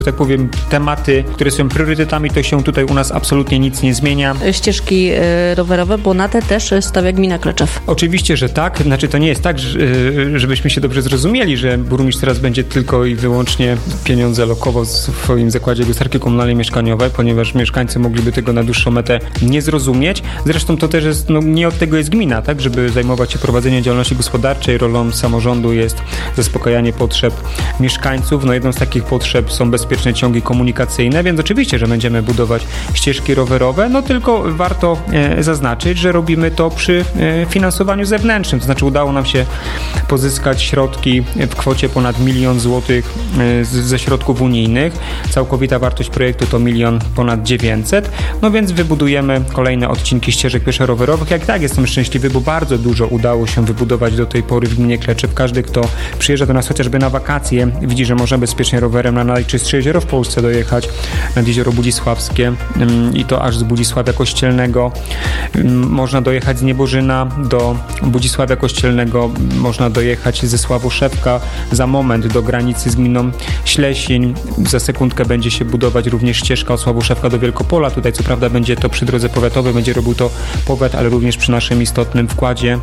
tak powiem, tematy, które są priorytetami, to się tutaj u nas absolutnie nic nie zmienia. Ścieżki rowerowe, bo na te też stawia gmina Kleczew. Oczywiście, że tak. Znaczy to nie jest tak, żebyśmy się dobrze zrozumieli, że burmistrz teraz będzie tylko i wyłącznie pieniądze lokował w swoim zakładzie gospodarki komunalnej mieszkaniowej, ponieważ mieszkańcy mogliby tego na dłuższą metę nie zrozumieć. Zresztą to też jest, nie od tego jest gmina, tak, żeby zajmować się prowadzeniem działalności gospodarczej. Rolą samorządu jest zaspokajanie potrzeb mieszkańców. Jedną z takich potrzeb są bezpieczne ciągi komunikacyjne, więc oczywiście, że będziemy budować ścieżki rowerowe, tylko warto zaznaczyć, że robimy to przy finansowaniu zewnętrznym, to znaczy udało nam się pozyskać środki w kwocie ponad 1 000 000 złotych ze środków unijnych. Całkowita wartość projektu to 1 900 000, więc wybudujemy kolejne odcinki ścieżek pieszo-rowerowych. Jak tak, jestem szczęśliwy, bo bardzo dużo udało się wybudować do tej pory w gminie Kleczew. Każdy, kto przyjeżdża do nas chociażby na wakacje, widzi, że można bezpiecznie rowerem na najczystsze jezioro w Polsce dojechać, nad jezioro Budzisławskie i to aż z Budzisławia Kościelnego. Można dojechać z Niebożyna do Budzisławia Kościelnego, można dojechać ze Sławoszewka za moment do granicy z gminą Ślesiń. Za sekundkę będzie się budować również ścieżka od Sławoszewka do Wielkopola. Tutaj co prawda będzie to przy drodze powiatowej, będzie robił to powiat, ale również przy naszym istotnym wkładzie.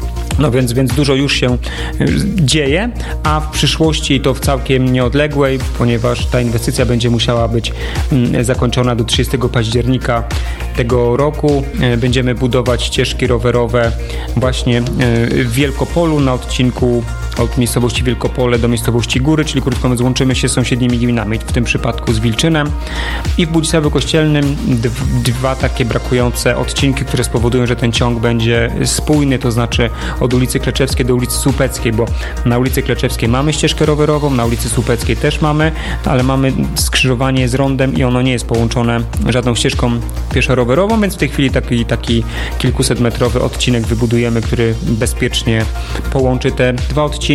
Więc dużo już się dzieje, a w przyszłości to w całkiem nieodległej, ponieważ ta inwestycja będzie musiała być zakończona do 30 października tego roku. Będziemy budować ścieżki rowerowe właśnie w Wielkopolu na odcinku od miejscowości Wielkopole do miejscowości Góry, czyli krótko mówiąc łączymy się z sąsiednimi gminami, w tym przypadku z Wilczynem. I w Budzisławiu Kościelnym dwa takie brakujące odcinki, które spowodują, że ten ciąg będzie spójny, to znaczy od ulicy Kleczewskiej do ulicy Słupeckiej, bo na ulicy Kleczewskiej mamy ścieżkę rowerową, na ulicy Słupeckiej też mamy, ale mamy skrzyżowanie z rondem i ono nie jest połączone żadną ścieżką pieszo-rowerową, więc w tej chwili taki kilkusetmetrowy odcinek wybudujemy, który bezpiecznie połączy te dwa odcinki.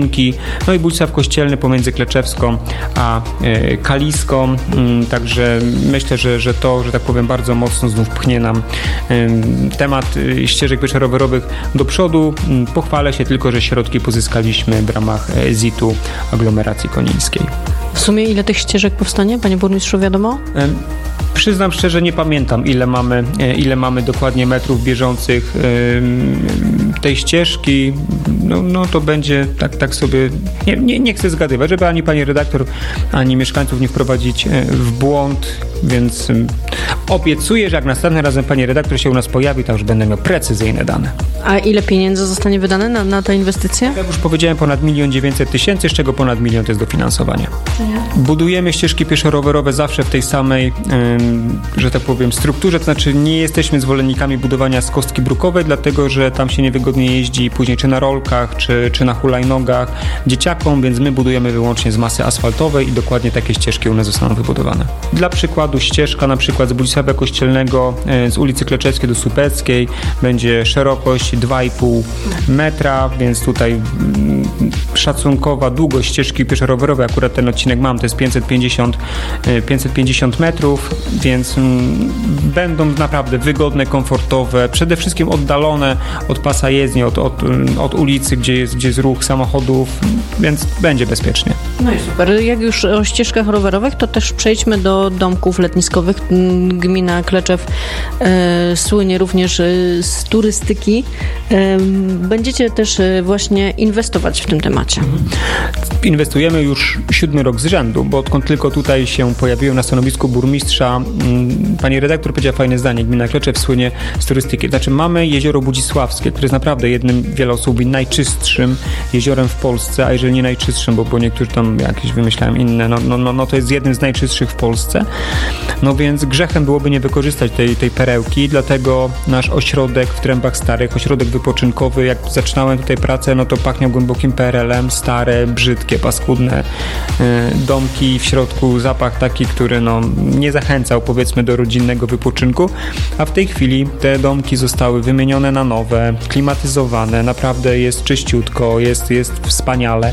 I Budzisław Kościelny pomiędzy Kleczewską a Kaliską, także myślę, że to, że tak powiem, bardzo mocno znów pchnie nam temat ścieżek pieszo-rowerowych do przodu. Pochwalę się tylko, że środki pozyskaliśmy w ramach ZIT-u aglomeracji konińskiej. W sumie ile tych ścieżek powstanie, panie burmistrzu, wiadomo? Przyznam szczerze, nie pamiętam, ile mamy dokładnie metrów bieżących tej ścieżki. To będzie tak sobie, nie chcę zgadywać, żeby ani pani redaktor, ani mieszkańców nie wprowadzić w błąd, więc obiecuję, że jak następnym razem pani redaktor się u nas pojawi, to już będę miał precyzyjne dane. A ile pieniędzy zostanie wydane na tę inwestycję? Jak już powiedziałem, ponad 1 900 000, z czego ponad 1 000 000 to jest dofinansowanie. Budujemy ścieżki pieszo-rowerowe zawsze w tej samej, że tak powiem, strukturze, to znaczy nie jesteśmy zwolennikami budowania z kostki brukowej, dlatego, że tam się niewygodnie jeździ później czy na rolkach, czy na hulajnogach dzieciakom, więc my budujemy wyłącznie z masy asfaltowej i dokładnie takie ścieżki u nas zostaną wybudowane. Dla przykładu ścieżka na przykład z Budzisławia Kościelnego z ulicy Kleczewskiej do Słupeckiej będzie szerokość 2,5 metra, więc tutaj szacunkowa długość ścieżki pieszo-rowerowej, akurat ten odcinek mam, to jest 550 metrów, więc będą naprawdę wygodne, komfortowe, przede wszystkim oddalone od pasa jezdni, od ulicy, gdzie jest ruch samochodów, więc będzie bezpiecznie. No i super. Jak już o ścieżkach rowerowych, to też przejdźmy do domków letniskowych. Gmina Kleczew słynie również z turystyki. Będziecie też właśnie inwestować w tym temacie. Inwestujemy już 7 rok z rzędu, bo odkąd tylko tutaj się pojawiłem na stanowisku burmistrza, pani redaktor powiedziała fajne zdanie, gmina Kleczew słynie z turystyki. Znaczy mamy jezioro Budzisławskie, które jest naprawdę jednym, wiele osób mówi, najczystszym jeziorem w Polsce, a jeżeli nie najczystszym, bo niektórzy tam jakieś wymyślają inne, to jest jednym z najczystszych w Polsce. Więc grzechem byłoby nie wykorzystać tej perełki, dlatego nasz ośrodek w Trębach Starych, ośrodek wypoczynkowy, jak zaczynałem tutaj pracę, to pachniał głębokim PRL-em, stare, brzydkie, paskudne domki, w środku zapach taki, który nie zachęcał, powiedzmy, do rodzinnego wypoczynku, a w tej chwili te domki zostały wymienione na nowe, klimatyzowane, naprawdę jest czyściutko, jest wspaniale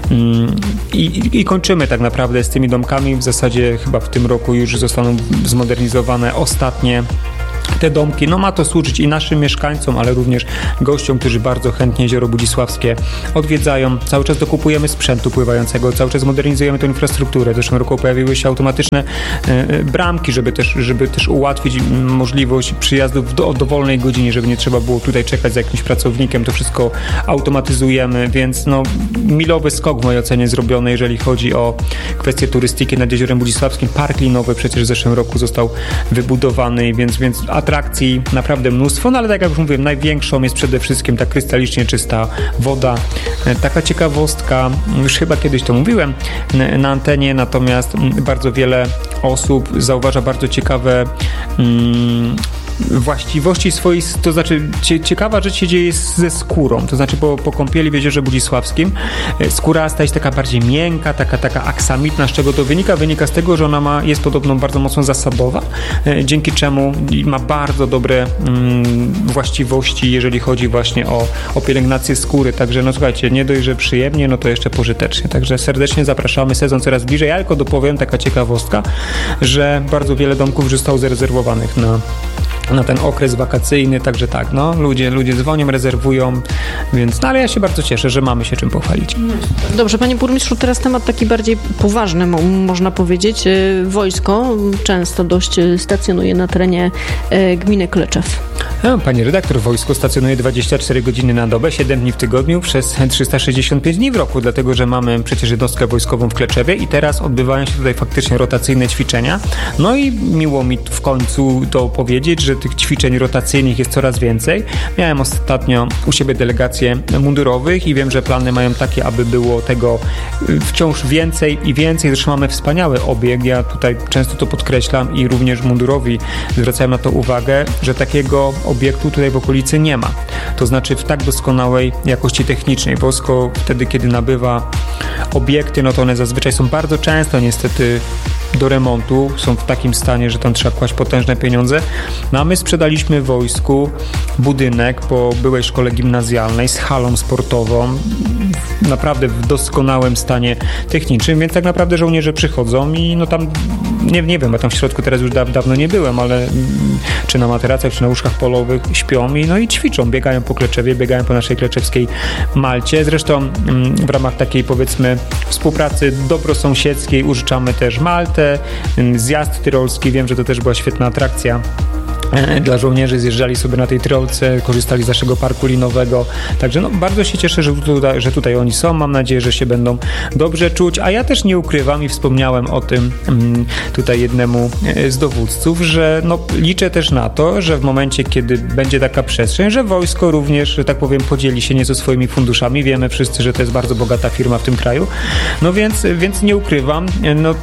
i kończymy tak naprawdę z tymi domkami. W zasadzie chyba w tym roku już zostaną zmodernizowane ostatnie te domki, no ma to służyć i naszym mieszkańcom, ale również gościom, którzy bardzo chętnie Jezioro Budzisławskie odwiedzają. Cały czas dokupujemy sprzętu pływającego, cały czas modernizujemy tę infrastrukturę. W zeszłym roku pojawiły się automatyczne bramki, żeby też ułatwić możliwość przyjazdów o dowolnej godzinie, żeby nie trzeba było tutaj czekać za jakimś pracownikiem. To wszystko automatyzujemy, więc no milowy skok w mojej ocenie zrobiony, jeżeli chodzi o kwestię turystyki nad Jeziorem Budzisławskim. Park linowy przecież w zeszłym roku został wybudowany, więc atrakcji naprawdę mnóstwo, no ale tak jak już mówiłem, największą jest przede wszystkim ta krystalicznie czysta woda. Taka ciekawostka, już chyba kiedyś to mówiłem na antenie, natomiast bardzo wiele osób zauważa bardzo ciekawe właściwości swoich, to znaczy ciekawa rzecz się dzieje ze skórą, to znaczy po kąpieli w Jeziorze Budzisławskim skóra staje się taka bardziej miękka, taka aksamitna. Z czego to wynika? Wynika z tego, że ona jest podobno bardzo mocno zasadowa, dzięki czemu ma bardzo dobre właściwości, jeżeli chodzi właśnie o pielęgnację skóry, także no słuchajcie, nie dość, że przyjemnie, no to jeszcze pożytecznie, także serdecznie zapraszamy, sezon coraz bliżej. Ja tylko dopowiem, taka ciekawostka, że bardzo wiele domków już zostało zarezerwowanych na ten okres wakacyjny, także tak, no, ludzie dzwonią, rezerwują, więc, no, ale ja się bardzo cieszę, że mamy się czym pochwalić. Dobrze, panie burmistrzu, teraz temat taki bardziej poważny, można powiedzieć. Wojsko często dość stacjonuje na terenie gminy Kleczew. Pani redaktor, wojsko stacjonuje 24 godziny na dobę, 7 dni w tygodniu, przez 365 dni w roku, dlatego, że mamy przecież jednostkę wojskową w Kleczewie i teraz odbywają się tutaj faktycznie rotacyjne ćwiczenia. No i miło mi w końcu to powiedzieć, że tych ćwiczeń rotacyjnych jest coraz więcej. Miałem ostatnio u siebie delegację mundurowych i wiem, że plany mają takie, aby było tego wciąż więcej i więcej. Zresztą mamy wspaniały obieg. Ja tutaj często to podkreślam i również mundurowi zwracają na to uwagę, że takiego obiektu tutaj w okolicy nie ma. To znaczy w tak doskonałej jakości technicznej. Wojsko wtedy, kiedy nabywa obiekty, no to one zazwyczaj są bardzo często niestety do remontu, są w takim stanie, że tam trzeba kłaść potężne pieniądze. No a my sprzedaliśmy wojsku budynek po byłej szkole gimnazjalnej z halą sportową, naprawdę w doskonałym stanie technicznym, więc tak naprawdę żołnierze przychodzą i no tam, nie wiem, bo tam w środku teraz już dawno nie byłem, ale czy na materacach, czy na łóżkach polowych śpią i ćwiczą, biegają po Kleczewie, biegają po naszej kleczewskiej Malcie. Zresztą w ramach takiej, powiedzmy, współpracy dobrosąsiedzkiej użyczamy też Maltę, zjazd tyrolski, wiem, że to też była świetna atrakcja dla żołnierzy, zjeżdżali sobie na tej tyrolce, korzystali z naszego parku linowego, także no, bardzo się cieszę, że tutaj oni są, mam nadzieję, że się będą dobrze czuć, a ja też nie ukrywam i wspomniałem o tym tutaj jednemu z dowódców, że no, liczę też na to, że w momencie, kiedy będzie taka przestrzeń, że wojsko również, że tak powiem, podzieli się nieco swoimi funduszami, wiemy wszyscy, że to jest bardzo bogata firma w tym kraju, no więc nie ukrywam, no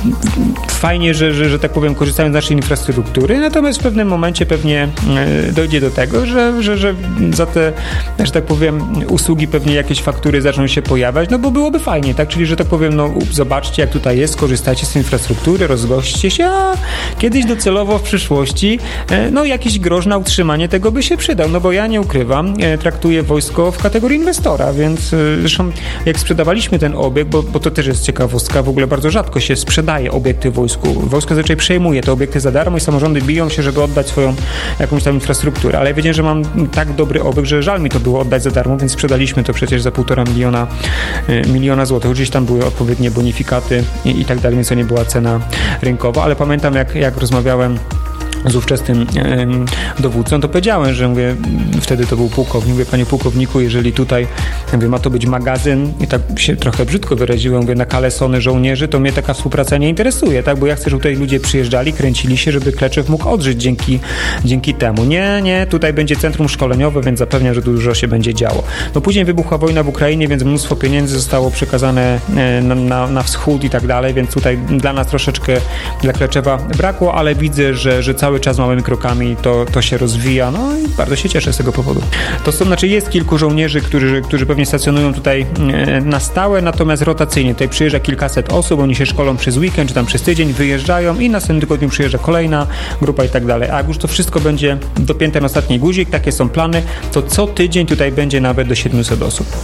fajnie, że tak powiem, korzystają z naszej infrastruktury, natomiast w pewnym momencie pewnie dojdzie do tego, że za te, że tak powiem, usługi pewnie jakieś faktury zaczną się pojawiać, no bo byłoby fajnie, tak? Czyli, że tak powiem, no zobaczcie, jak tutaj jest, korzystajcie z infrastruktury, rozgośćcie się, a kiedyś docelowo w przyszłości, no jakiś grosz na utrzymanie tego by się przydał, no bo ja nie ukrywam, traktuję wojsko w kategorii inwestora, więc zresztą jak sprzedawaliśmy ten obiekt, bo to też jest ciekawostka, w ogóle bardzo rzadko się sprzedaje obiekty wojsku. Wojsko zazwyczaj przejmuje te obiekty za darmo i samorządy biją się, żeby oddać swoją jakąś tam infrastrukturę, ale ja wiedziałem, że mam tak dobry obiekt, że żal mi to było oddać za darmo, więc sprzedaliśmy to przecież za 1,5 miliona złotych. Gdzieś tam były odpowiednie bonifikaty i tak dalej, więc to nie była cena rynkowa, ale pamiętam jak rozmawiałem z ówczesnym dowódcą, to powiedziałem, że mówię, wtedy to był pułkownik, mówię, panie pułkowniku, jeżeli tutaj, mówię, ma to być magazyn i tak się trochę brzydko wyraziłem, mówię, na kalesony żołnierzy, to mnie taka współpraca nie interesuje, tak, bo ja chcę, żeby tutaj ludzie przyjeżdżali, kręcili się, żeby Kleczew mógł odżyć dzięki temu. Nie, tutaj będzie centrum szkoleniowe, więc zapewniam, że dużo się będzie działo. No później wybuchła wojna w Ukrainie, więc mnóstwo pieniędzy zostało przekazane na wschód i tak dalej, więc tutaj dla nas troszeczkę, dla Kleczewa brakło, ale widzę, że cały czas małymi krokami to się rozwija, no i bardzo się cieszę z tego powodu. Jest kilku żołnierzy, którzy pewnie stacjonują tutaj na stałe, natomiast rotacyjnie. Tutaj przyjeżdża kilkaset osób, oni się szkolą przez weekend, czy tam przez tydzień, wyjeżdżają i następnym tygodniu przyjeżdża kolejna grupa i tak dalej. A jak już to wszystko będzie dopięte na ostatni guzik, takie są plany, to co tydzień tutaj będzie nawet do 700 osób.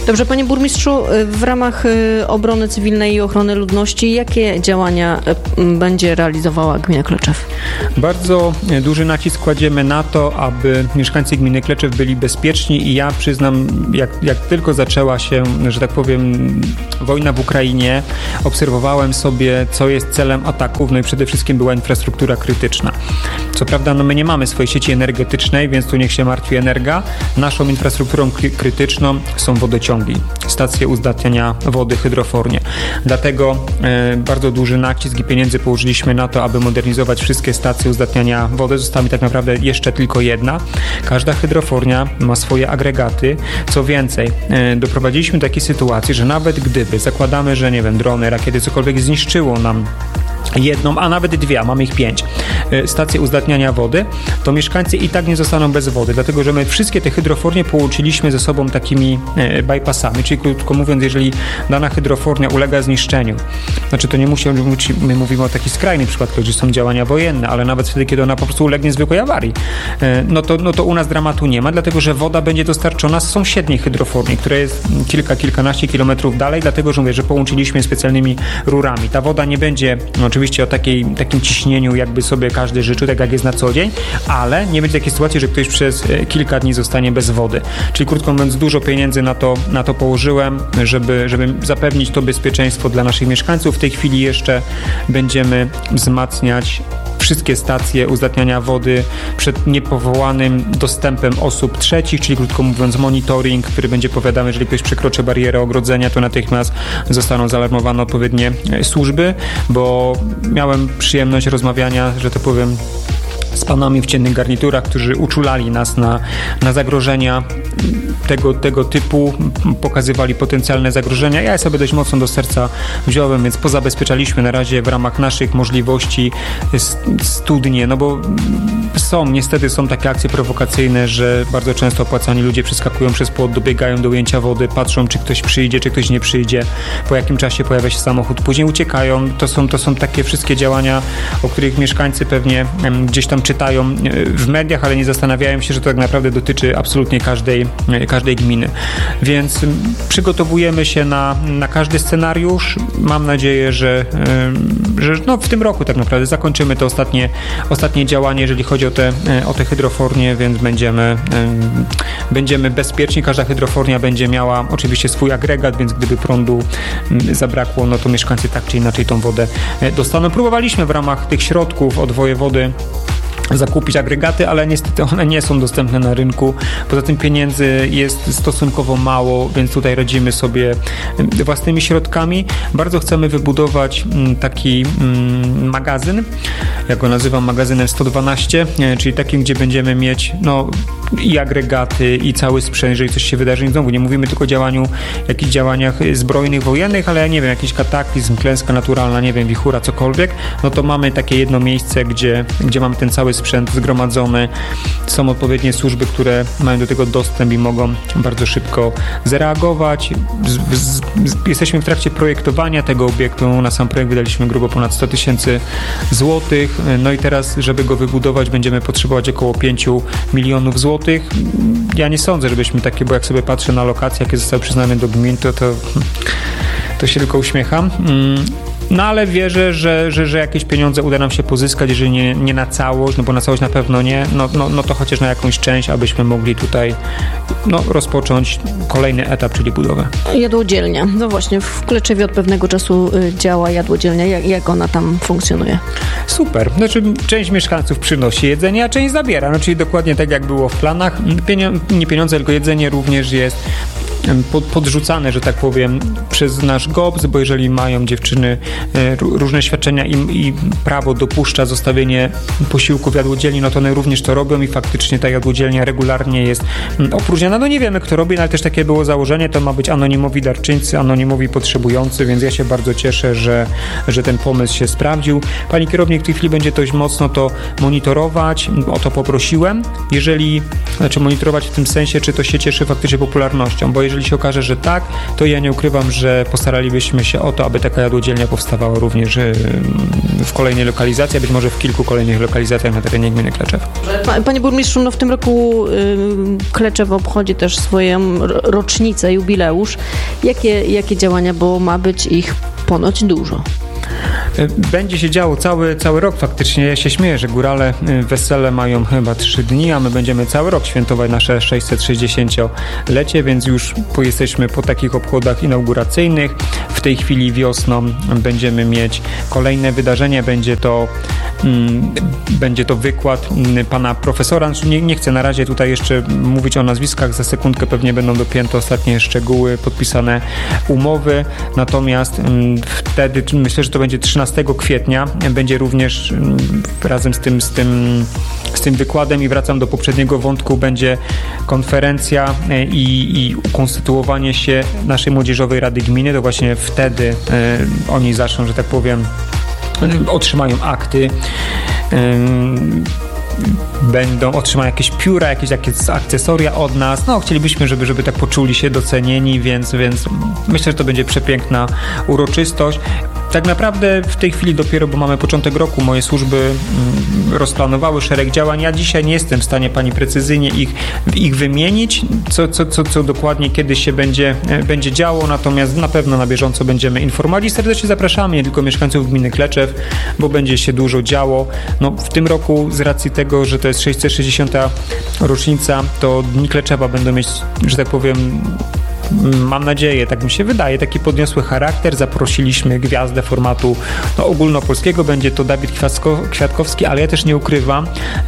Dobrze, panie burmistrzu, w ramach obrony cywilnej i ochrony ludności, jakie działania będzie realizowała gmina Kleczew? Bardzo duży nacisk kładziemy na to, aby mieszkańcy gminy Kleczew byli bezpieczni i ja przyznam, jak tylko zaczęła się, że tak powiem, wojna w Ukrainie, obserwowałem sobie, co jest celem ataków, no i przede wszystkim była infrastruktura krytyczna. Co prawda, my nie mamy swojej sieci energetycznej, więc tu niech się martwi Energa. Naszą infrastrukturą krytyczną są wodociągi, stacje uzdatniania wody, hydrofornie. Dlatego bardzo duży nacisk i pieniędzy położyliśmy na to, aby modernizować wszystkie stacje uzdatniania wody. Została mi tak naprawdę jeszcze tylko jedna. Każda hydrofornia ma swoje agregaty. Co więcej, doprowadziliśmy do takiej sytuacji, że nawet gdyby, zakładamy, że nie wiem, drony, rakiety, cokolwiek zniszczyło nam jedną, a nawet dwie, a mamy ich 5, stacje uzdatniania wody, to mieszkańcy i tak nie zostaną bez wody, dlatego że my wszystkie te hydrofornie połączyliśmy ze sobą takimi bypassami, czyli krótko mówiąc, jeżeli dana hydrofornia ulega zniszczeniu, znaczy to nie my mówimy o takich skrajnych przypadkach, gdzie są działania wojenne, ale nawet wtedy, kiedy ona po prostu ulegnie zwykłej awarii, no to u nas dramatu nie ma, dlatego że woda będzie dostarczona z sąsiedniej hydroforni, która jest kilkanaście kilometrów dalej, dlatego że mówię, że połączyliśmy specjalnymi rurami. Ta woda nie będzie oczywiście o takim ciśnieniu, jakby sobie każdy życzył, tak jak jest na co dzień, ale nie będzie takiej sytuacji, że ktoś przez kilka dni zostanie bez wody. Czyli krótko mówiąc, dużo pieniędzy na to położyłem, żeby zapewnić to bezpieczeństwo dla naszych mieszkańców. W tej chwili jeszcze będziemy wzmacniać wszystkie stacje uzdatniania wody przed niepowołanym dostępem osób trzecich, czyli krótko mówiąc monitoring, który będzie powiadamy, jeżeli ktoś przekroczy barierę ogrodzenia, to natychmiast zostaną zaalarmowane odpowiednie służby, bo miałem przyjemność rozmawiania, że to powiem, z panami w ciemnych garniturach, którzy uczulali nas na zagrożenia tego typu, pokazywali potencjalne zagrożenia. Ja je sobie dość mocno do serca wziąłem, więc pozabezpieczaliśmy na razie w ramach naszych możliwości studnie, no bo niestety są takie akcje prowokacyjne, że bardzo często opłacani ludzie przeskakują przez płot, dobiegają do ujęcia wody, patrzą, czy ktoś przyjdzie, czy ktoś nie przyjdzie, po jakim czasie pojawia się samochód, później uciekają. To są takie wszystkie działania, o których mieszkańcy pewnie gdzieś tam czytają w mediach, ale nie zastanawiają się, że to tak naprawdę dotyczy absolutnie każdej gminy. Więc przygotowujemy się na każdy scenariusz. Mam nadzieję, że w tym roku tak naprawdę zakończymy te ostatnie działania, jeżeli chodzi o te hydrofornie, więc będziemy bezpieczni. Każda hydrofornia będzie miała oczywiście swój agregat, więc gdyby prądu zabrakło, no to mieszkańcy tak czy inaczej tą wodę dostaną. Próbowaliśmy w ramach tych środków od wojewody zakupić agregaty, ale niestety one nie są dostępne na rynku. Poza tym pieniędzy jest stosunkowo mało, więc tutaj radzimy sobie własnymi środkami. Bardzo chcemy wybudować taki magazyn, ja go nazywam magazynem 112, czyli takim, gdzie będziemy mieć i agregaty, i cały sprzęt, jeżeli coś się wydarzy. Znowu nie mówimy tylko o jakichś działaniach zbrojnych, wojennych, ale ja nie wiem, jakiś kataklizm, klęska naturalna, nie wiem, wichura, cokolwiek, no to mamy takie jedno miejsce, gdzie mamy ten cały sprzęt zgromadzony. Są odpowiednie służby, które mają do tego dostęp i mogą bardzo szybko zareagować. Jesteśmy w trakcie projektowania tego obiektu. Na sam projekt wydaliśmy grubo ponad 100 000 złotych. No i teraz, żeby go wybudować, będziemy potrzebować około 5 milionów złotych. Ja nie sądzę, żebyśmy takie, bo jak sobie patrzę na lokacje, jakie zostały przyznane do gmin, to się tylko uśmiecham. No ale wierzę, że jakieś pieniądze uda nam się pozyskać, jeżeli nie na całość, no bo na całość na pewno nie, no to chociaż na jakąś część, abyśmy mogli tutaj rozpocząć kolejny etap, czyli budowę. Jadłodzielnia. No właśnie, w Kleczewie od pewnego czasu działa jadłodzielnia. Jak ona tam funkcjonuje? Super. Znaczy część mieszkańców przynosi jedzenie, a część zabiera. No czyli dokładnie tak, jak było w planach. Nie pieniądze, tylko jedzenie również jest podrzucane, że tak powiem, przez nasz GOPS, bo jeżeli mają dziewczyny różne świadczenia i prawo dopuszcza zostawienie posiłku w jadłodzielni, no to one również to robią i faktycznie ta jadłodzielnia regularnie jest opróżniana. No nie wiemy, kto robi, ale też takie było założenie, to ma być anonimowi darczyńcy, anonimowi potrzebujący, więc ja się bardzo cieszę, że ten pomysł się sprawdził. Pani kierownik w tej chwili będzie dość mocno to monitorować, o to poprosiłem. Monitorować w tym sensie, czy to się cieszy faktycznie popularnością, bo jeżeli jeżeli się okaże, że tak, to ja nie ukrywam, że postaralibyśmy się o to, aby taka jadłodzielnia powstawała również w kolejnej lokalizacji, a być może w kilku kolejnych lokalizacjach na terenie gminy Kleczew. Panie burmistrzu, w tym roku Kleczew obchodzi też swoją rocznicę, jubileusz. Jakie działania, bo ma być ich ponoć dużo? Będzie się działo cały rok faktycznie. Ja się śmieję, że górale wesele mają chyba 3 dni, a my będziemy cały rok świętować nasze 660-lecie, więc już jesteśmy po takich obchodach inauguracyjnych. W tej chwili wiosną będziemy mieć kolejne wydarzenie. Będzie to wykład pana profesora. Nie chcę na razie tutaj jeszcze mówić o nazwiskach. Za sekundkę pewnie będą dopięte ostatnie szczegóły, podpisane umowy. Natomiast wtedy myślę, że to będzie 13 kwietnia. Będzie również razem z tym wykładem i wracam do poprzedniego wątku, będzie konferencja i ukonstytuowanie się naszej Młodzieżowej Rady Gminy. To właśnie wtedy oni zaczną, że tak powiem, otrzymają akty, otrzymają jakieś pióra, jakieś akcesoria od nas. Chcielibyśmy, żeby tak poczuli się docenieni, więc myślę, że to będzie przepiękna uroczystość. Tak naprawdę w tej chwili dopiero, bo mamy początek roku, moje służby rozplanowały szereg działań. Ja dzisiaj nie jestem w stanie pani precyzyjnie ich wymienić, co dokładnie kiedyś się będzie działo, natomiast na pewno na bieżąco będziemy informować i serdecznie zapraszamy nie tylko mieszkańców gminy Kleczew, bo będzie się dużo działo. W tym roku z racji tego, że to jest 660. rocznica, to Dni Kleczewa będą mieć, że tak powiem, mam nadzieję, tak mi się wydaje, taki podniosły charakter. Zaprosiliśmy gwiazdę formatu ogólnopolskiego. Będzie to Dawid Kwiatkowski, ale ja też nie ukrywam,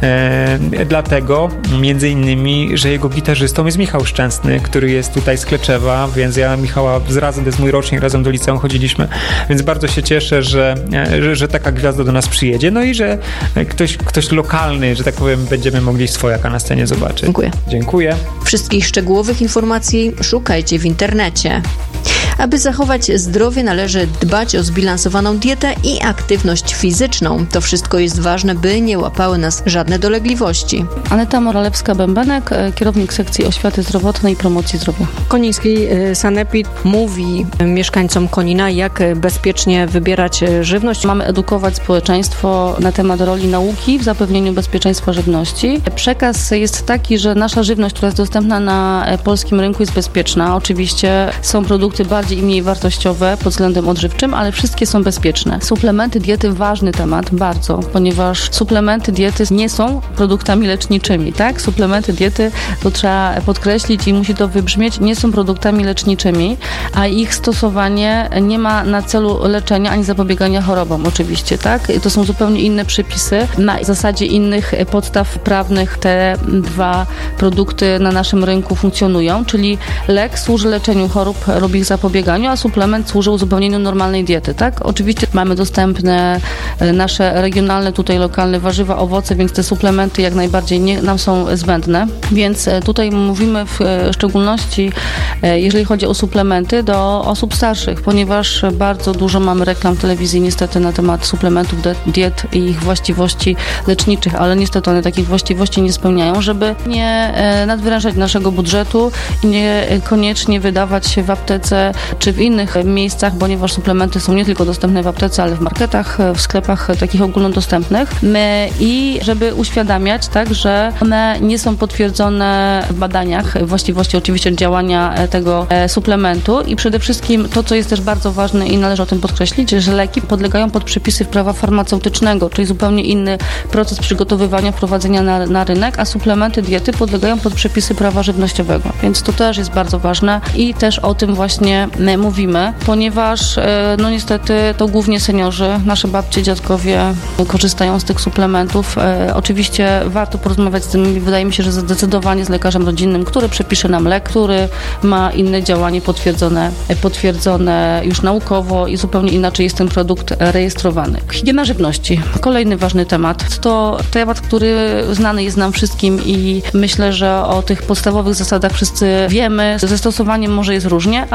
dlatego między innymi, że jego gitarzystą jest Michał Szczęsny, który jest tutaj z Kleczewa, więc ja Michała razem, to jest mój rocznik, razem do liceum chodziliśmy, więc bardzo się cieszę, że taka gwiazda do nas przyjedzie, i że ktoś lokalny, że tak powiem, będziemy mogli swojaka na scenie zobaczyć. Dziękuję. Wszystkich szczegółowych informacji szukajcie w internecie. Aby zachować zdrowie, należy dbać o zbilansowaną dietę i aktywność fizyczną. To wszystko jest ważne, by nie łapały nas żadne dolegliwości. Aneta Moralewska-Bębenek, kierownik sekcji oświaty zdrowotnej i promocji zdrowia. Koniński Sanepid mówi mieszkańcom Konina, jak bezpiecznie wybierać żywność. Mamy edukować społeczeństwo na temat roli nauki w zapewnieniu bezpieczeństwa żywności. Przekaz jest taki, że nasza żywność, która jest dostępna na polskim rynku, jest bezpieczna. Oczywiście są produkty bardziej i mniej wartościowe pod względem odżywczym, ale wszystkie są bezpieczne. Suplementy diety, ważny temat, bardzo, ponieważ suplementy diety nie są produktami leczniczymi, tak? Suplementy diety, to trzeba podkreślić i musi to wybrzmieć, nie są produktami leczniczymi, a ich stosowanie nie ma na celu leczenia ani zapobiegania chorobom, oczywiście, tak? To są zupełnie inne przepisy. Na zasadzie innych podstaw prawnych te dwa produkty na naszym rynku funkcjonują, czyli lek służy leczeniu chorób, robi ich zapobieganiu, a suplement służy uzupełnieniu normalnej diety, tak? Oczywiście mamy dostępne nasze regionalne, tutaj lokalne warzywa, owoce, więc te suplementy jak najbardziej nam są zbędne, więc tutaj mówimy w szczególności, jeżeli chodzi o suplementy, do osób starszych, ponieważ bardzo dużo mamy reklam w telewizji niestety na temat suplementów diet i ich właściwości leczniczych, ale niestety one takich właściwości nie spełniają, żeby nie nadwyrężać naszego budżetu i nie koniecznie wydawać się w aptece czy w innych miejscach, ponieważ suplementy są nie tylko dostępne w aptece, ale w marketach, w sklepach takich ogólnodostępnych. I żeby uświadamiać, tak, że one nie są potwierdzone w badaniach właściwości oczywiście działania tego suplementu i przede wszystkim to, co jest też bardzo ważne i należy o tym podkreślić, że leki podlegają pod przepisy prawa farmaceutycznego, czyli zupełnie inny proces przygotowywania, wprowadzenia na rynek, a suplementy diety podlegają pod przepisy prawa żywnościowego, więc to też jest bardzo ważne i też o tym właśnie mówimy, ponieważ niestety to głównie seniorzy, nasze babcie, dziadkowie korzystają z tych suplementów. Oczywiście warto porozmawiać z tym, wydaje mi się, że zdecydowanie z lekarzem rodzinnym, który przepisze nam lek, który ma inne działanie potwierdzone już naukowo i zupełnie inaczej jest ten produkt rejestrowany. Higiena żywności. Kolejny ważny temat. To temat, który znany jest nam wszystkim i myślę, że o tych podstawowych zasadach wszyscy wiemy. Ze stosowaniem może jest różnie, ale ciągle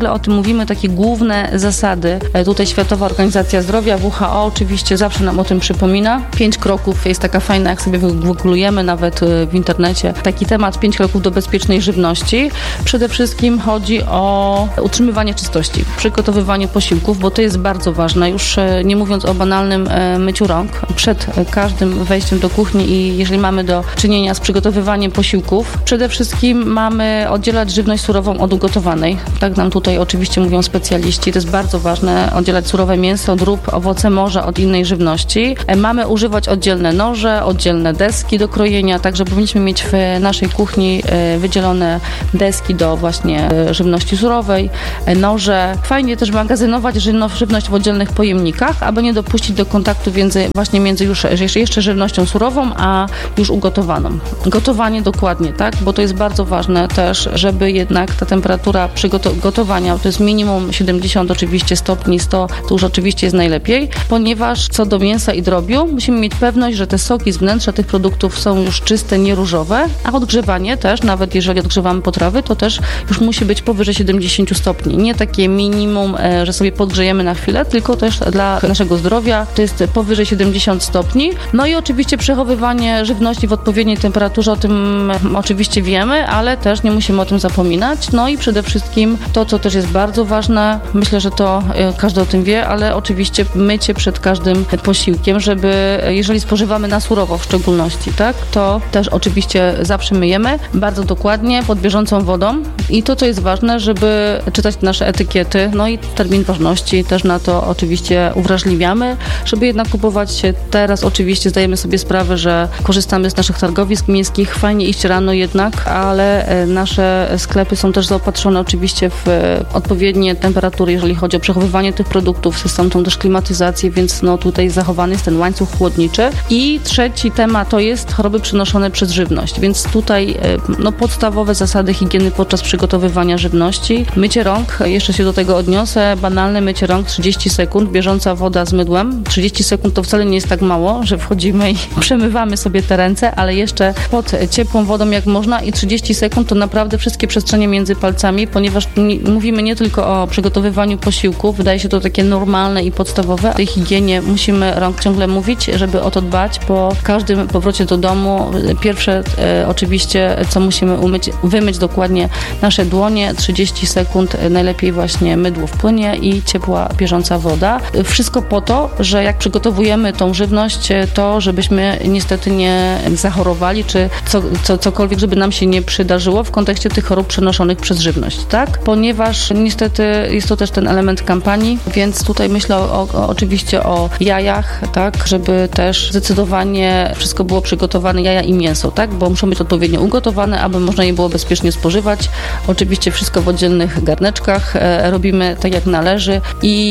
ciągle o tym mówimy, takie główne zasady. Tutaj Światowa Organizacja Zdrowia, WHO oczywiście zawsze nam o tym przypomina. 5 kroków jest taka fajna, jak sobie wygooglujemy nawet w internecie, taki temat 5 kroków do bezpiecznej żywności. Przede wszystkim chodzi o utrzymywanie czystości, przygotowywanie posiłków, bo to jest bardzo ważne, już nie mówiąc o banalnym myciu rąk przed każdym wejściem do kuchni i jeżeli mamy do czynienia z przygotowywaniem posiłków, przede wszystkim mamy oddzielać żywność surową od ugotowanej. Tak nam tutaj oczywiście mówią specjaliści. To jest bardzo ważne, oddzielać surowe mięso, drób, owoce morza od innej żywności. Mamy używać oddzielne noże, oddzielne deski do krojenia, także powinniśmy mieć w naszej kuchni wydzielone deski do właśnie żywności surowej, noże. Fajnie też magazynować żywność w oddzielnych pojemnikach, aby nie dopuścić do kontaktu między już jeszcze żywnością surową, a już ugotowaną. Gotowanie dokładnie, tak? Bo to jest bardzo ważne też, żeby jednak ta temperatura gotowania, to jest minimum 70 oczywiście stopni, 100 to już oczywiście jest najlepiej, ponieważ co do mięsa i drobiu musimy mieć pewność, że te soki z wnętrza tych produktów są już czyste, nie różowe, a odgrzewanie też, nawet jeżeli odgrzewamy potrawy, to też już musi być powyżej 70 stopni. Nie takie minimum, że sobie podgrzejemy na chwilę, tylko też dla naszego zdrowia to jest powyżej 70 stopni. No i oczywiście przechowywanie żywności w odpowiedniej temperaturze, o tym oczywiście wiemy, ale też nie musimy o tym zapominać. No i przede wszystkim to, co też jest bardzo ważne, myślę, że to każdy o tym wie, ale oczywiście mycie przed każdym posiłkiem, żeby jeżeli spożywamy na surowo w szczególności, tak, to też oczywiście zawsze myjemy bardzo dokładnie, pod bieżącą wodą i to, co jest ważne, żeby czytać nasze etykiety, no i termin ważności też na to oczywiście uwrażliwiamy, żeby jednak kupować teraz oczywiście zdajemy sobie sprawę, że korzystamy z naszych targowisk miejskich, fajnie iść rano jednak, ale nasze sklepy są też zaopatrzone oczywiście w odpowiednie temperatury, jeżeli chodzi o przechowywanie tych produktów, są tam też klimatyzacje, więc no tutaj zachowany jest ten łańcuch chłodniczy. I trzeci temat to jest choroby przenoszone przez żywność, więc tutaj no, podstawowe zasady higieny podczas przygotowywania żywności. Mycie rąk, jeszcze się do tego odniosę, banalne mycie rąk 30 sekund, bieżąca woda z mydłem. 30 sekund to wcale nie jest tak mało, że wchodzimy i przemywamy sobie te ręce, ale jeszcze pod ciepłą wodą jak można i 30 sekund to naprawdę wszystkie przestrzenie między palcami, ponieważ mówimy nie tylko o przygotowywaniu posiłków, wydaje się to takie normalne i podstawowe. O tej higienie musimy rąk ciągle mówić, żeby o to dbać. Po każdym powrocie do domu pierwsze oczywiście, co musimy wymyć dokładnie nasze dłonie, 30 sekund, najlepiej właśnie mydło w płynie i ciepła, bieżąca woda. Wszystko po to, że jak przygotowujemy tą żywność, to żebyśmy niestety nie zachorowali, czy cokolwiek, żeby nam się nie przydarzyło w kontekście tych chorób przenoszonych przez żywność, tak? Ponieważ niestety jest to też ten element kampanii, więc tutaj myślę oczywiście o jajach, tak? Żeby też zdecydowanie wszystko było przygotowane, jaja i mięso, tak? Bo muszą być odpowiednio ugotowane, aby można je było bezpiecznie spożywać. Oczywiście wszystko w oddzielnych garneczkach robimy tak jak należy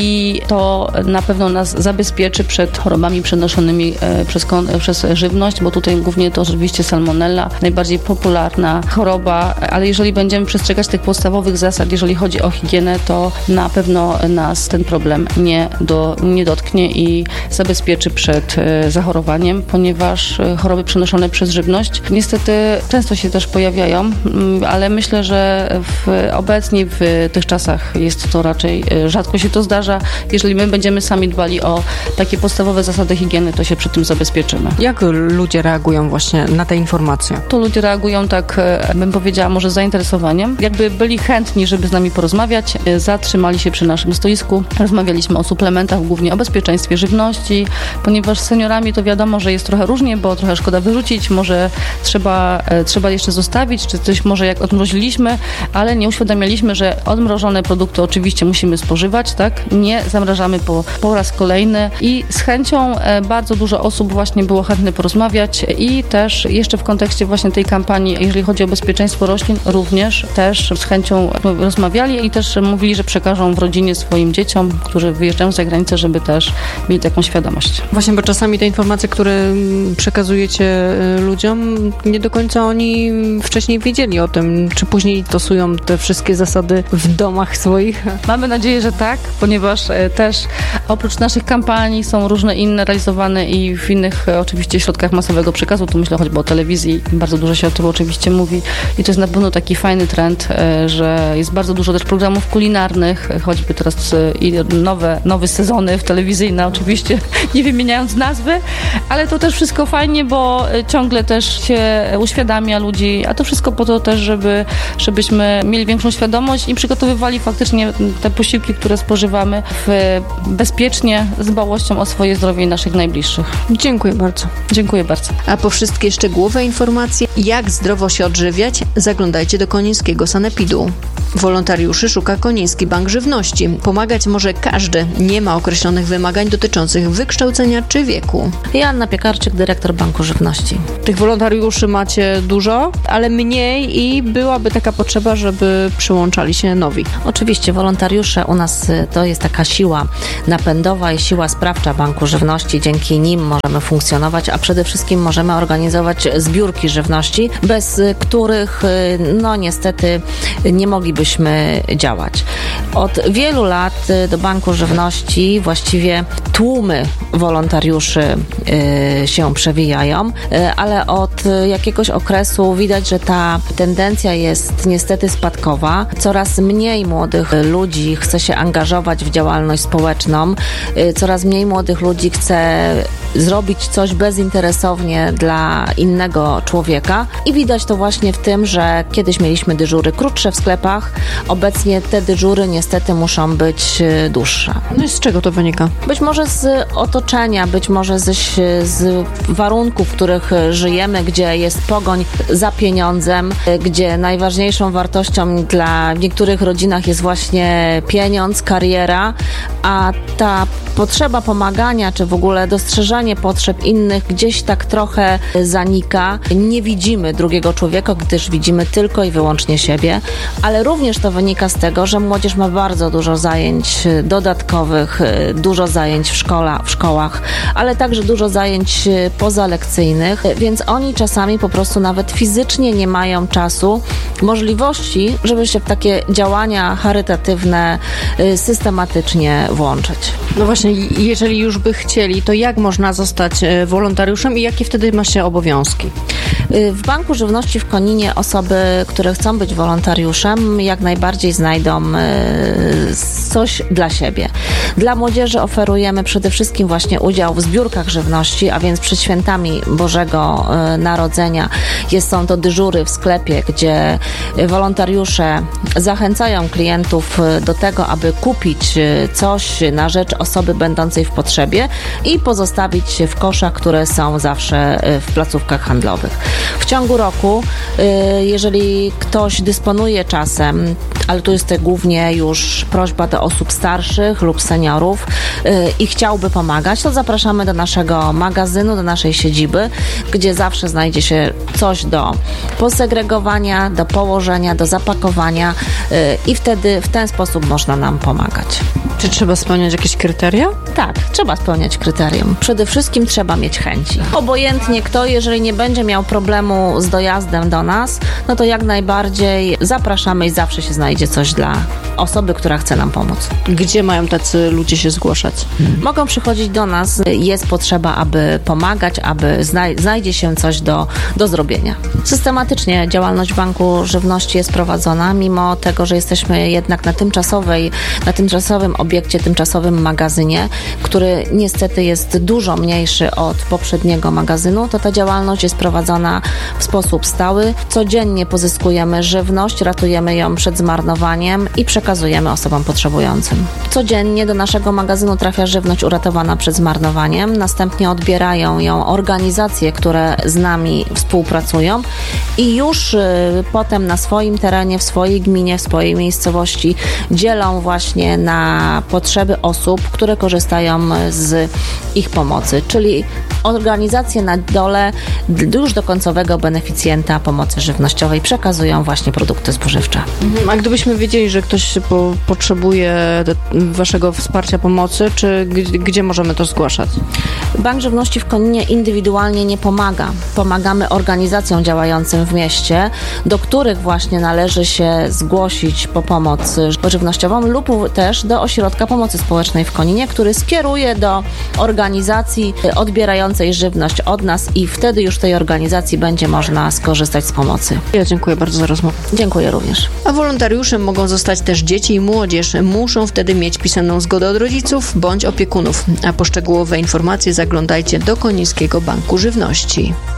i to na pewno nas zabezpieczy przed chorobami przenoszonymi przez żywność, bo tutaj głównie to oczywiście salmonella, najbardziej popularna choroba, ale jeżeli będziemy przestrzegać tych podstawowych zasad, jeżeli chodzi o higienę, to na pewno nas ten problem nie dotknie i zabezpieczy przed zachorowaniem, ponieważ choroby przenoszone przez żywność niestety często się też pojawiają, ale myślę, że obecnie w tych czasach jest to raczej, rzadko się to zdarza. Jeżeli my będziemy sami dbali o takie podstawowe zasady higieny, to się przy tym zabezpieczymy. Jak ludzie reagują właśnie na te informacje? To ludzie reagują tak, bym powiedziała, może z zainteresowaniem. Jakby byli chętni, żeby z nami porozmawiać, zatrzymali się przy naszym stoisku. Rozmawialiśmy o suplementach, głównie o bezpieczeństwie żywności, ponieważ z seniorami to wiadomo, że jest trochę różnie, bo trochę szkoda wyrzucić, może trzeba jeszcze zostawić, czy coś może jak odmroziliśmy, ale nie uświadamialiśmy, że odmrożone produkty oczywiście musimy spożywać, tak? Nie zamrażamy po raz kolejny i z chęcią bardzo dużo osób właśnie było chętne porozmawiać i też jeszcze w kontekście właśnie tej kampanii, jeżeli chodzi o bezpieczeństwo roślin, również też z chęcią rozmawiali i też mówili, że przekażą w rodzinie swoim dzieciom, którzy wyjeżdżają za granicę, żeby też mieli taką świadomość. Właśnie, bo czasami te informacje, które przekazujecie ludziom, nie do końca oni wcześniej wiedzieli o tym, czy później stosują te wszystkie zasady w domach swoich. Mamy nadzieję, że tak, ponieważ też oprócz naszych kampanii są różne inne realizowane i w innych oczywiście środkach masowego przekazu, tu myślę choćby o telewizji, bardzo dużo się o tym oczywiście mówi i to jest na pewno taki fajny trend, że jest bardzo dużo też programów kulinarnych, choćby teraz i nowe sezony telewizyjne, oczywiście nie wymieniając nazwy, ale to też wszystko fajnie, bo ciągle też się uświadamia ludzi, a to wszystko po to też, żebyśmy mieli większą świadomość i przygotowywali faktycznie te posiłki, które spożywamy bezpiecznie, z dbałością o swoje zdrowie i naszych najbliższych. Dziękuję bardzo. Dziękuję bardzo. A po wszystkie szczegółowe informacje, jak zdrowo się odżywiać, zaglądajcie do Konińskiego Sanepidu. Wolontariuszy szuka Koniński Bank Żywności. Pomagać może każdy. Nie ma określonych wymagań dotyczących wykształcenia czy wieku. Joanna Piekarczyk, dyrektor Banku Żywności. Tych wolontariuszy macie dużo, ale mniej i byłaby taka potrzeba, żeby przyłączali się nowi. Oczywiście wolontariusze u nas to jest taka siła napędowa i siła sprawcza Banku Żywności. Dzięki nim możemy funkcjonować, a przede wszystkim możemy organizować zbiórki żywności, bez których no niestety nie moglibyśmy działać. Od wielu lat do Banku Żywności właściwie tłumy wolontariuszy się przewijają, ale od jakiegoś okresu widać, że ta tendencja jest niestety spadkowa. Coraz mniej młodych ludzi chce się angażować w działalność społeczną, coraz mniej młodych ludzi chce zrobić coś bezinteresownie dla innego człowieka i widać to właśnie w tym, że kiedyś mieliśmy dyżury krótsze w sklepach, obecnie te dyżury niestety muszą być dłuższe. No i z czego to wynika? Być może z otoczenia, być może z warunków, w których żyjemy, gdzie jest pogoń za pieniądzem, gdzie najważniejszą wartością dla niektórych rodzinach jest właśnie pieniądz, kariera, a ta potrzeba pomagania, czy w ogóle dostrzeżanie potrzeb innych gdzieś tak trochę zanika. Nie widzimy drugiego człowieka, gdyż widzimy tylko i wyłącznie siebie, ale również to wynika z tego, że młodzież ma bardzo dużo zajęć dodatkowych, dużo zajęć w szkołach, ale także dużo zajęć pozalekcyjnych, więc oni czasami po prostu nawet fizycznie nie mają czasu, możliwości, żeby się w takie działania charytatywne systematycznie włączyć. No właśnie, jeżeli już by chcieli, to jak można zostać wolontariuszem i jakie wtedy ma się obowiązki? W Banku Żywności w Koninie osoby, które chcą być wolontariuszem, jak najbardziej znajdą coś dla siebie. Dla młodzieży oferujemy przede wszystkim właśnie udział w zbiórkach żywności, a więc przed świętami Bożego Narodzenia są to dyżury w sklepie, gdzie wolontariusze zachęcają klientów do tego, aby kupić coś na rzecz osoby będącej w potrzebie i pozostawić w koszach, które są zawsze w placówkach handlowych. W ciągu roku, jeżeli ktoś dysponuje czasem, ale tu jest to głównie już prośba do osób starszych lub seniorów i chciałby pomagać, to zapraszamy do naszego magazynu, do naszej siedziby, gdzie zawsze znajdzie się coś do posegregowania, do położenia, do zapakowania i wtedy w ten sposób można nam pomagać. Czy trzeba spełniać jakieś kryteria? Tak, trzeba spełniać kryterium. Przede wszystkim trzeba mieć chęci. Obojętnie kto, jeżeli nie będzie miał problemu z dojazdem do nas, no to jak najbardziej zapraszamy i zawsze się znajdzie coś dla osoby, która chce nam pomóc. Gdzie mają tacy ludzie się zgłaszać? Mogą przychodzić do nas, jest potrzeba, aby pomagać, aby znajdzie się coś do zrobienia. Systematycznie działalność Banku Żywności jest prowadzona, mimo tego, że jesteśmy jednak na tymczasowym obiekcie, tymczasowym magazynie, który niestety jest dużo mniejszy od poprzedniego magazynu, to ta działalność jest prowadzona w sposób stały. Codziennie pozyskujemy żywność, ratujemy ją przed zmarnowaniem i przekazujemy osobom potrzebującym. Codziennie do naszego magazynu trafia żywność uratowana przed zmarnowaniem, następnie odbierają ją organizacje, które z nami współpracują i już potem na swoim terenie, w swojej gminie, w swojej miejscowości dzielą właśnie na potrzeby osób, które korzystają z ich pomocy, czyli organizacje na dole już do końcowego beneficjenta pomocy żywnościowej przekazują właśnie produkty spożywcze. A gdybyśmy wiedzieli, że ktoś potrzebuje waszego wsparcia, pomocy, czy gdzie możemy to zgłaszać? Bank Żywności w Koninie indywidualnie nie pomaga. Pomagamy organizacjom działającym w mieście, do których właśnie należy się zgłosić po pomoc żywnościową lub też do Ośrodka Pomocy Społecznej w Koninie, który skieruje do organizacji odbierających więcej żywność od nas i wtedy już w tej organizacji będzie można skorzystać z pomocy. Ja dziękuję bardzo za rozmowę. Dziękuję również. A wolontariuszem mogą zostać też dzieci i młodzież. Muszą wtedy mieć pisaną zgodę od rodziców bądź opiekunów. A po szczegółowe informacje zaglądajcie do Konińskiego Banku Żywności.